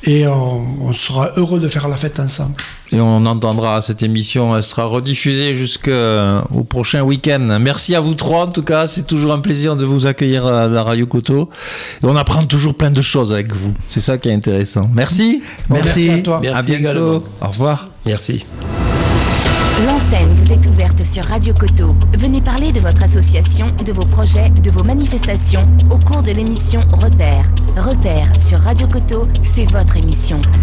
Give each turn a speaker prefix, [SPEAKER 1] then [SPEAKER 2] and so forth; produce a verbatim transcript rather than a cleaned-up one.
[SPEAKER 1] et on, on sera heureux de faire la fête ensemble.
[SPEAKER 2] Et on entendra cette émission, elle sera rediffusée jusqu'au prochain week-end. Merci à vous trois en tout cas, c'est toujours un plaisir de vous accueillir à la Radio Coteau. Et on apprend toujours plein de choses avec vous, c'est ça qui est intéressant. Merci.
[SPEAKER 1] Merci, merci à toi.
[SPEAKER 2] Merci à bientôt. Également. Au revoir.
[SPEAKER 3] Merci.
[SPEAKER 4] L'antenne vous est ouverte sur Radio Coteau. Venez parler de votre association, de vos projets, de vos manifestations au cours de l'émission Repère. Repère sur Radio Coteau, c'est votre émission.